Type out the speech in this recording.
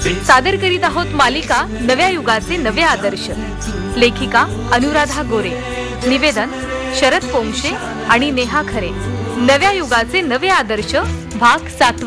सादर करीत आहोत मालिका नव्या युगाचे नवे आदर्श. लेखिका अनुराधा गोरे, निवेदन शरद पोंक्षे आणि नेहा खरे. नव्या युगाचे नवे आदर्श भाग 7.